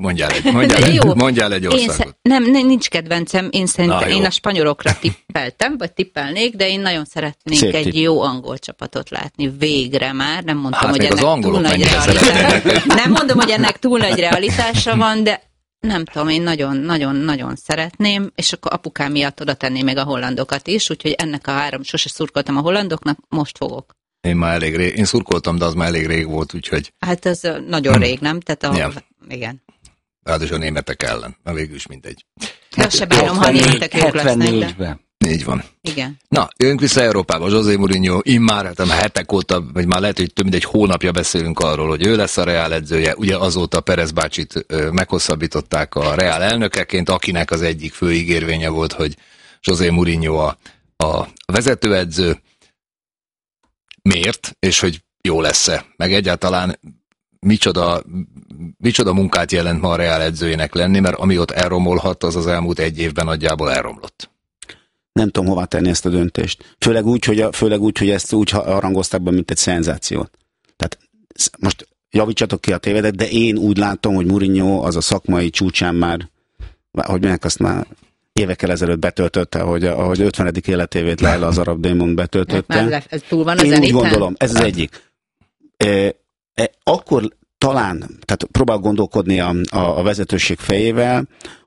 Mondjál egy országot. Nincs kedvencem, én a spanyolokra tippeltem, vagy tippelnék, de én nagyon szeretnék egy jó angol csapatot látni. Végre már. Nem mondtam, hogy ennek túl nagy realitása. Nem mondom, hogy ennek túl nagy realitása van, de nem tudom, én nagyon szeretném, és akkor apukám miatt oda tenném meg a hollandokat is, úgyhogy ennek a 3, sose szurkoltam a hollandoknak, most fogok. Én már elég rég, én szurkoltam, de az már elég rég volt, úgyhogy... Hát ez nagyon rég, nem? Tehát igen. Ráadásul a németek ellen, na végül is mindegy. De azt se bánom, ha a németek jók lesznek, de... Így van. Igen. Na, jönk vissza Európába. José Mourinho immár hetek óta, vagy már lehet, hogy több mint egy hónapja beszélünk arról, hogy ő lesz a Real edzője. Ugye azóta Perez bácsit meghosszabbították a Real elnökeként, akinek az egyik fő ígérvénye volt, hogy José Mourinho a vezetőedző. Miért? És hogy jó lesz-e? Meg egyáltalán micsoda munkát jelent ma a Real edzőjének lenni, mert ami ott elromolhat, az elmúlt egy évben nagyjából elromlott. Nem tudom hová tenni ezt a döntést. Főleg úgy, hogy ezt úgy harangozták be, mint egy szenzációt. Tehát most javítsatok ki a tévedet, de én úgy látom, hogy Mourinho az a szakmai csúcsán már, hogy mondják, azt már évekkel ezelőtt betöltötte, ahogy 50. életévét Leila az arab démon betöltötte. Ez túl van az én úgy gondolom, ez az egyik. Akkor talán, tehát próbál gondolkodni a vezetőség fejével,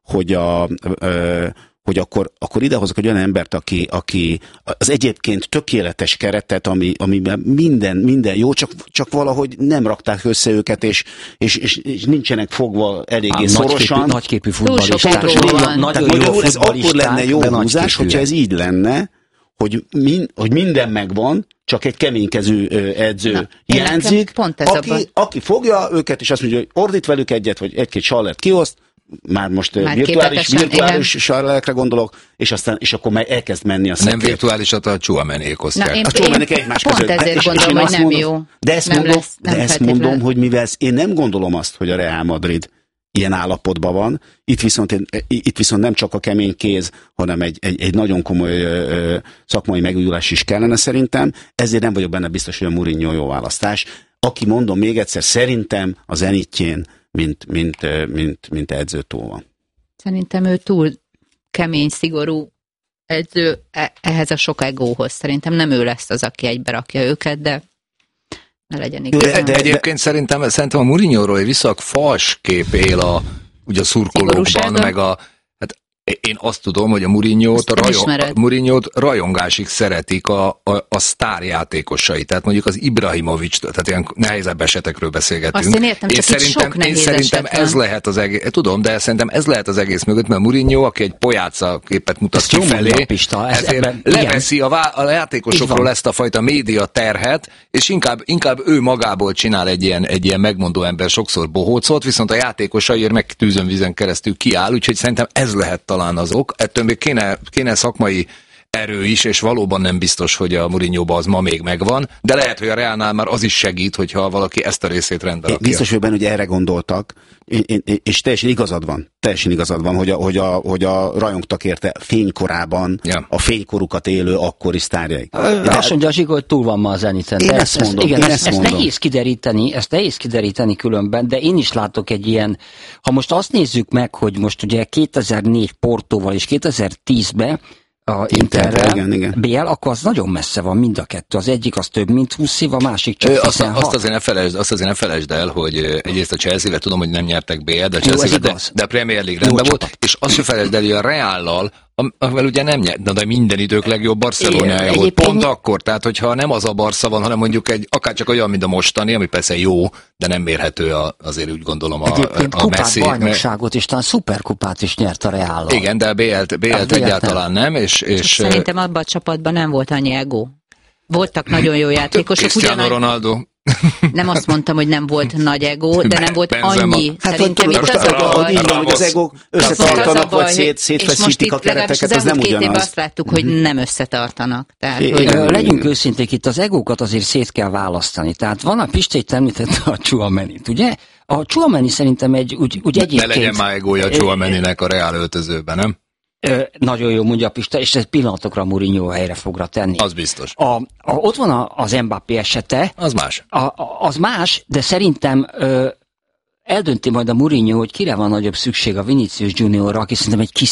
hogy akkor idehozok egy olyan embert, aki az egyébként tökéletes keretet, amiben minden jó, csak valahogy nem rakták össze őket, és nincsenek fogva eléggé szorosan. Nagyképű futballisták. Nagyon jó futballisták. Ez akkor lenne jó húzás, hogyha ez így lenne, hogy minden megvan, csak egy keménykezű edző hiányzik, aki fogja őket, és azt mondja, hogy ordít velük egyet, vagy egy-két sallert kioszt, már most virtuális sarlekre gondolok, és akkor elkezd menni a szekér. Nem virtuálisat, a Chouameniék osztják. A Chouameniék egymás között. Pont ezért gondolom, hogy nem jó. De ezt mondom, hogy mivel én nem gondolom azt, hogy a Real Madrid ilyen állapotban van, itt viszont nem csak a kemény kéz, hanem egy nagyon komoly szakmai megújulás is kellene szerintem, ezért nem vagyok benne biztos, hogy a Mourinho jó választás. Aki, mondom még egyszer, szerintem a zenitjén mint edző túl van. Szerintem ő túl kemény, szigorú edző ehhez a sok egóhoz. Szerintem nem ő lesz az, aki egybe rakja őket, de ne legyen igazán. De egyébként szerintem a Mourinho-ról egy viszont fals kép él ugye a szurkolókban, meg Én azt tudom, hogy a Mourinho-t rajongásig szeretik a sztárjátékosai. Tehát mondjuk az Ibrahimovics, tehát ilyen nehezebb esetekről beszélgetünk. Azt én értem, csak itt sok nehéz szerintem ez lehet az egész, tudom, de szerintem ez lehet az egész mögött, mert Mourinho, aki egy pojáca képet mutat kifelé, leveszi a játékosokról ezt a fajta média terhet, és inkább ő magából csinál egy ilyen megmondó ember sokszor bohócot, viszont a játékosaiért meg tűzön vízen keresztül kiáll, úgyhogy szerintem ez lehet talán az ok. Ettől még kéne szakmai erő is, és valóban nem biztos, hogy a Mourinho-ban az ma még megvan, de lehet, hogy a Realnál már az is segít, hogyha valaki ezt a részét rendbe rakja. Biztos, hogy benne, hogy erre gondoltak, és teljesen igazad van, hogy a rajongtak érte fénykorában a fénykorukat élő akkori sztárjaik. Azt mondja a Zsigo, hogy túl van ma a Zeniten. Én ezt mondom. Ezt nehéz kideríteni különben, de én is látok egy ilyen, ha most azt nézzük meg, hogy most ugye 2004 Portóval és 2010-ben a Interrel, igen. BL, akkor az nagyon messze van mind a kettő. Az egyik az több mint 20 év, a másik csak 16. Azt azért ne felejtsd el, hogy egyrészt a Chelsea-vel tudom, hogy nem nyertek BL, de a Chelsea de Premier League rendben volt, és azt se felejtsd el, hogy a Reállal, amivel ugye nem nyert, de minden idők legjobb Barcelonája volt. Pont akkor, tehát hogyha nem az a Barca van, hanem mondjuk akárcsak olyan, mint a mostani, ami persze jó, de nem mérhető azért úgy gondolom a Messi. Bajnokságot és talán szuperkupát is nyert a Reállal. Igen, de a BL-t egyáltalán nem. És szerintem abban a csapatban nem volt annyi ego. Voltak nagyon jó játékosok. Cristiano Ronaldo. Nem azt mondtam, hogy nem volt nagy ego, de nem volt annyi. Szerintem itt az a baj, hogy az egók összetartanak, vagy szétfeszítik a kereteket, ez nem ugyanaz. Évben azt láttuk, hogy nem összetartanak. Legyünk őszinték, itt az egókat azért szét kell választani. Tehát van a Pistét említette a Tchouaménit, ugye? A Tchouaméni szerintem úgy egyébként... Ne legyen már egója a Tchouaméninek a Real öltözőben, nem? Nagyon jó mondja a Pista, és ez pillanatokra Mourinho helyre fogra tenni. Az biztos. Ott van az Mbappé esete. Az más. Az más, de szerintem eldönti majd a Mourinho, hogy kire van nagyobb szükség, a Vinicius Juniorra, aki szerintem egy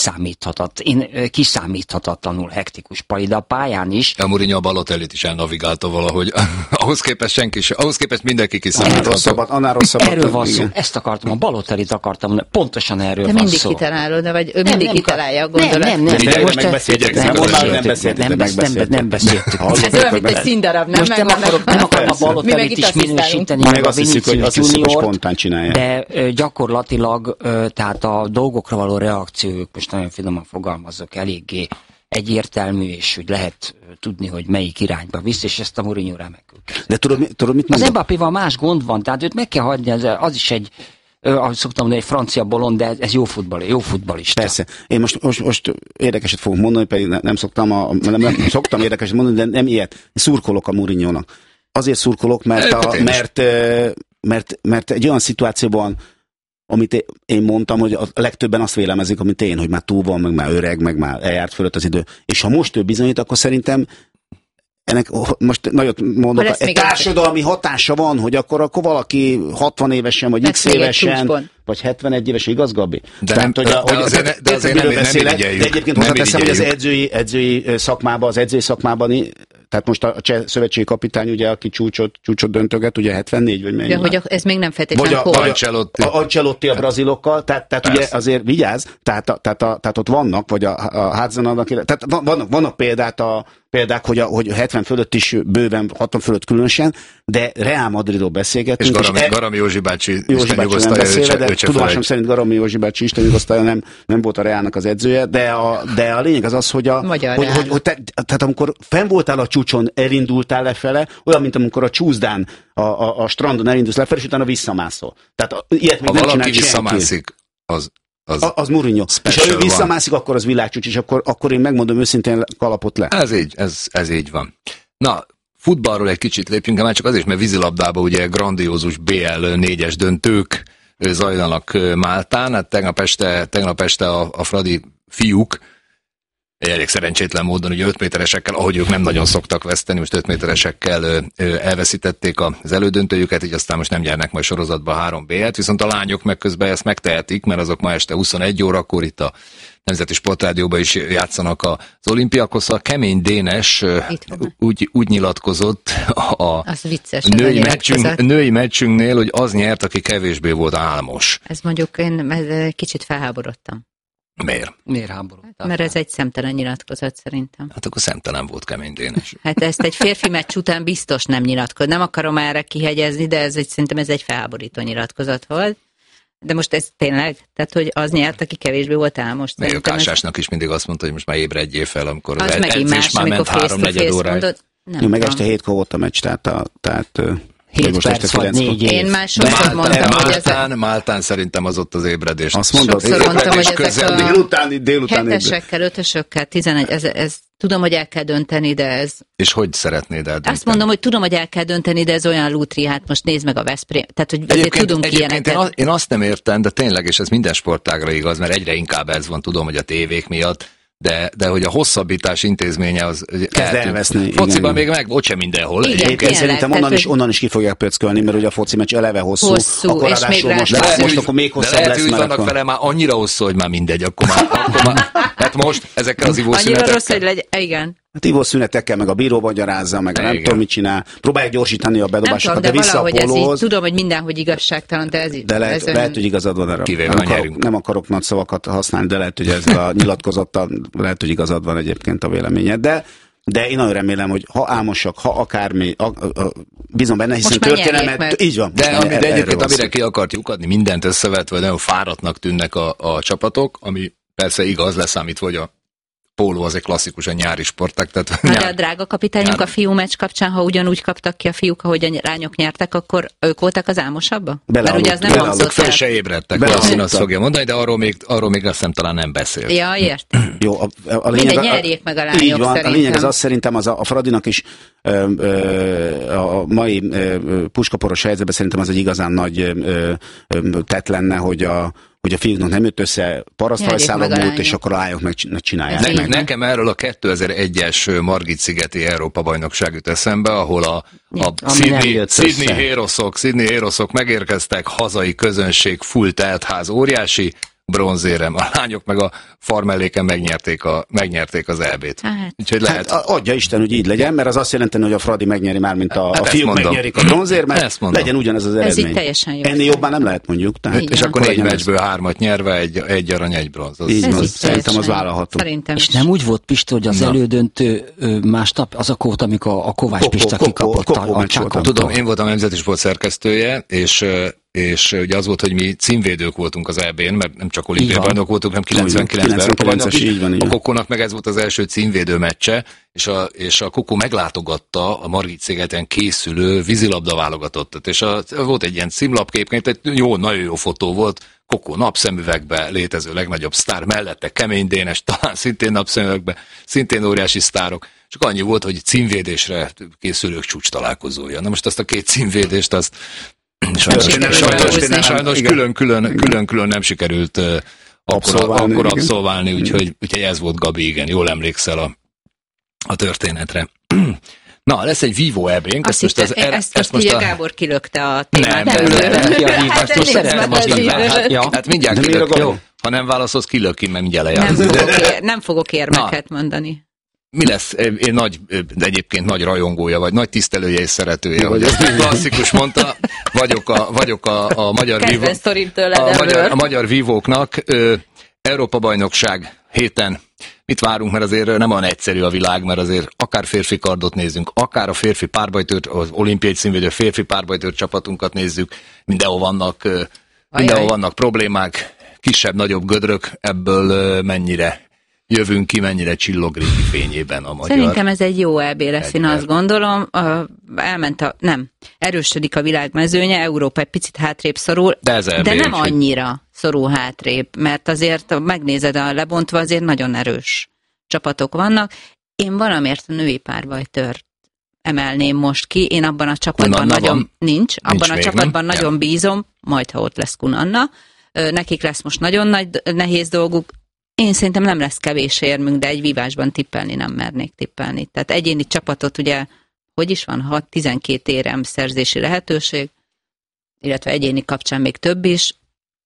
kiszámíthatatlanul hektikus pali, de a pályán is. A Mourinho a Balotellit is elnavigálta valahogy. Ahhoz képest mindenki kiszámítható. Annál rosszabb. Erről van szó. Ezt akartam, a Balotellit akartam, pontosan erről van szó. De mindig kitalálod, vagy ő mindig kitalálja a gondolat. Nem beszéltük. Ez olyan, mint egy színdarab, nem? Nem akarom a Balotellit is minősíteni, meg a Vinicius Juniort, de gyakorlatilag tehát a dolgokra való reakciók, most nagyon finoman fogalmazok, eléggé egyértelmű, és úgy lehet tudni, hogy melyik irányba visz, és ezt a Mourinho remekül. De tudod, mit mondom? Az Mbappéval más gond van, tehát őt meg kell hagyni, az is egy, ahogy szoktam mondani, egy francia bolond, de ez jó futballista. Persze. Én most érdekeset fogok mondani, pedig nem szoktam érdekeset mondani, de nem ilyet. Szurkolok a Mourinhónak. Azért szurkolok, mert egy olyan szituációban, amit én mondtam, hogy a legtöbben azt vélemezik, amit én, hogy már túl van, meg már öreg, meg már eljárt fölött az idő. És ha most ő bizonyít, akkor szerintem ennek most nagyot mondok, egy társadalmi hatása van, hogy akkor valaki 60 évesen, vagy x évesen, vagy 71 éves, igaz, Gabi? De azért nem egyébként hozzáteszem, hogy az edzői szakmában, tehát most a cseh szövetségi kapitány, ugye, aki csúcsot döntöget, ugye 74, vagy mennyi? Ja, hogy ez még nem feltétlenül Ancelotti a brazilokkal, tehát ugye azért vigyázz, tehát ott vannak, vagy a Hudson-nak, tehát vannak példák, hogy 70 fölött is bőven, 60 fölött különösen, de Real Madridról beszélgetünk. És Garami Józsi bácsi Isten nyugosztalja, de tudomásom szerint Garami Józsi bácsi Isten nyugosztalja nem volt a Realnak az edzője, de a lényeg az, hogy tehát amikor fenn voltál a csúcson, elindultál lefele, olyan, mint amikor a csúszdán, a strandon elindulsz lefele, és utána visszamászol. Tehát ilyet még nem csinál visszamászik, az Mourinho. És ha ő visszamászik, akkor az világcsúcs, és akkor én megmondom őszintén, kalapot le. Ez így van. Na, futballról egy kicsit lépjünk, már csak azért, mert vízilabdában ugye grandiózus BL 4-es döntők zajlanak Máltán. Hát tegnap este a Fradi fiúk elég szerencsétlen módon, ugye 5 méteresekkel, ahogy ők nem nagyon szoktak veszteni, most 5 méteresekkel elveszítették az elődöntőjüket, így aztán most nem nyernek majd sorozatba 3 BL-t, viszont a lányok meg közben ezt megtehetik, mert azok ma este 21 órakor itt a Nemzeti Sportrádióban is játszanak az Olimpiakosszal. Kemény Dénes úgy nyilatkozott a női meccsünknél, hogy az nyert, aki kevésbé volt álmos. Ez mondjuk én kicsit felháborodtam. Miért háborodtál? Mert ez egy szemtelen nyilatkozat szerintem. Hát akkor szemtelen volt Kemény Dénes. Hát ezt egy férfi meccs után biztos nem nyilatkoz. Nem akarom erre kihegyezni, de szerintem ez egy felháborító nyilatkozat volt. De most ez tényleg? Tehát, hogy az nyert, aki kevésbé volt álmos. Még a Kásásnak is mindig azt mondta, hogy most már ébredjél fel, amikor az edzés más, már ment 3-4 óráig. Meg este 7-kor volt a meccs, tehát 7 perc vagy 4 év. Én már sokszor mondtam, hogy Máltán szerintem az ott az ébredés. Azt mondod, sokszor mondtam, hogy ezek a délután 7-esekkel, 5-ösökkel, 11, ez tudom, hogy el kell dönteni, de ez... És hogy szeretnéd eldönteni? Azt mondom, hogy tudom, hogy el kell dönteni, de ez olyan lútri, hát most nézd meg a Veszprém. Tehát, hogy ezért tudunk ilyeneket. Én azt nem értem, de tényleg, és ez minden sportágra igaz, mert egyre inkább ez van, tudom, hogy a tévék miatt, de hogy a hosszabbítás intézménye az elveszni. Fociban még meg, ott sem mindenhol. Igen, szerintem onnan is ki fogják pöckölni, mert ugye a foci meccs eleve hosszú akkor ráadásul most akkor még hosszabb lesz. De lehet, hogy vannak vele már annyira hosszú, hogy már mindegy, akkor már hát most ezekkel az ivószünetekkel. Annyira rossz, hogy legyen, igen. Hát ivószünetekkel, meg a bíró magyarázza, meg a nem tudom mit csinál. Próbálják gyorsítani a bedobásokat, de vissza a pólóhoz. Tudom, hogy mindenhogy igazságtalan, de ez így. De lehet, hogy igazad van erre. Nem akarok nagy szavakat használni, de lehet, hogy ez a nyilatkozattal lehet, hogy igazad van egyébként a véleményed. De én nagyon remélem, hogy ha álmosak, ha akármi, bízom benne, hiszen történelmet... Így van. De egyébként amire ki akart lyukadni, mindent összevetve, nagyon fáradtnak tűnnek a csapatok, ami persze igaz, leszámítva, hogy a póló az egy klasszikusan nyári sporták. De a drága kapitányunk a fiú meccs kapcsán, ha ugyanúgy kaptak ki a fiúk, ahogy a lányok nyertek, akkor ők voltak az álmosabbak? Mert ugye az nem hangzott fel se ébredtek, valószínűleg azt fogja mondani, de arról még azt hiszem talán nem beszélt. Ja, értem. Jó, a lényeg, mindegy, nyerjék meg a lányok így van, szerintem. A lényeg az szerintem, a Fradinak is a mai puskaporos helyzetben szerintem az egy igazán nagy tett lenne, hogy a fiúknak nem jött össze paraszthajszálon múlt, és akkor a lányok megcsinálják. Nekem erről a 2001-es Margit-szigeti Európa-bajnokság jut eszembe, ahol a Sydney Heroesok megérkeztek, hazai közönség, full teltház, óriási bronzérem. A lányok meg a farmelléken megnyerték az EB-t. Úgyhogy lehet. Hát, adja Isten, hogy így legyen, mert az azt jelenti, hogy a Fradi megnyeri már, mint a fiúk megnyerik a bronzérmet, legyen ugyanaz az eredmény. Ez így teljesen jó. Ennél jobban nem lehet mondjuk. És akkor 4 meccsből 3-at nyerve, egy arany, egy bronz. Így van, szerintem az vállalható. És nem úgy volt, Pista, hogy az elődöntő másnap, az volt, amikor a Kovács Pista kikapott a Csákon. Tudom, én voltam a Nemzeti Sport szerkesztője, és ugye az volt, hogy mi címvédők voltunk az EB-n, mert nem csak olimpiai bajnok voltunk, hanem 99-ben a Kokónak meg ez volt az első címvédő meccse, és a Kokó meglátogatta a Margit-szigeten készülő vízilabda válogatottat, és volt egy ilyen címlapképként, egy nagyon jó fotó volt, Kokó napszemüvegbe létező legnagyobb sztár, mellette Kemény Dénes, talán szintén napszemüvegbe, szintén óriási sztárok, csak annyi volt, hogy címvédésre készülők csúcs találkozója. Na most azt a két címvédést, azt sajnos külön-külön nem sikerült akkor abszolválni, úgyhogy ez volt, Gabi, igen, jól emlékszel a történetre. Na, lesz egy Vivo EB-nk. Ezt ugye Gábor kilökte a témát. Most szeretem a vívát. Hát mindjárt kilök, jó? Ha nem válaszolsz, kilöki, mert mindjárt lejár. Nem fogok érmeket mondani. Mi lesz? Én egyébként nagy rajongója, vagy nagy tisztelője és szeretője, hogy ezt klasszikus mondta, vagyok a magyar vívóknak. Európa-bajnokság héten mit várunk, mert azért nem olyan egyszerű a világ, mert azért akár férfi kardot nézzünk, akár a férfi párbajtőr, az olimpiai címvédő férfi párbajtőr csapatunkat nézzük, mindenhol vannak problémák, kisebb-nagyobb gödrök, ebből mennyire jövünk ki, mennyire csillog régi fényében a magyar. Szerintem ez egy jó EB lesz, én azt gondolom. Erősödik a világmezőnye, Európa egy picit hátrébb szorul, de nem annyira szorul hátrébb, mert azért megnézed a lebontva, azért nagyon erős csapatok vannak. Én valamiért a női párbajtőrt emelném most ki, én abban a csapatban nagyon bízom, majd ha ott lesz Kunanna. Nekik lesz most nagyon nehéz dolguk. Én szerintem nem lesz kevés érmünk, de egy vívásban tippelni nem mernék tippelni. Tehát egyéni csapatot ugye, hogy is van, 12 érem szerzési lehetőség, illetve egyéni kapcsán még több is.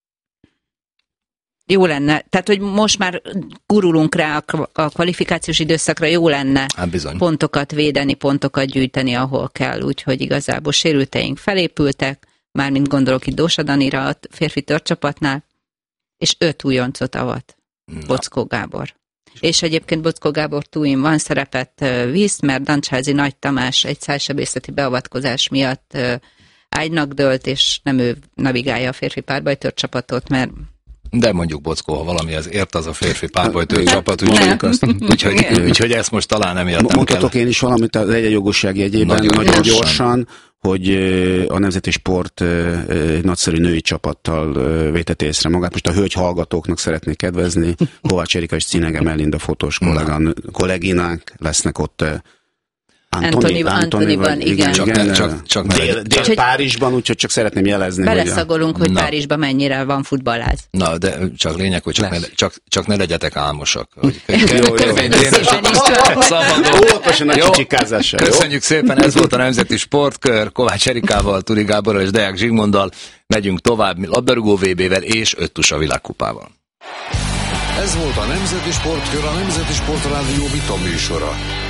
Jó lenne, tehát hogy most már gurulunk rá a kvalifikációs időszakra, jó lenne pontokat védeni, pontokat gyűjteni, ahol kell, úgyhogy igazából sérülteink felépültek, mármint gondolok itt Dósa Danira a férfi törcsapatnál, és 5 újoncot avat. Bockó Gábor. És egyébként Bockó Gábor túlin van szerepet visz, mert Dancsázi Nagy Tamás egy szájsebészeti beavatkozás miatt ágynak dőlt, és nem ő navigálja a férfi párbajtőr csapatot, mert de mondjuk Bockó, ha valami az ért, az a férfi párbajtőr csapat, úgyhogy ezt most talán emiatt nem mondhatok én is valamit az egyenjogosság jegyében, nagyon gyorsan, hogy a Nemzeti Sport egy nagyszerű női csapattal vétett észre magát. Most a hölgy hallgatóknak szeretnék kedvezni. Kovács Erika és Cinege Melinda fotós kolléginák lesznek ott. Antoniban, igen. Csak dél Párizsban, úgyhogy csak szeretném jelezni. Beleszagolunk, hogy Párizsban mennyire van futballáz. Na, de csak lényeg, hogy csak ne legyetek álmosak. Köszönjük szépen, ez volt a Nemzeti Sportkör, Kovács Erikával, Turi Gáborral és Deák Zsigmonddal. Megyünk tovább labdarúgó VB-vel és 5 tusa világkupával. Ez volt a Nemzeti Sportkör, a Nemzeti Sport Rádió vita műsora.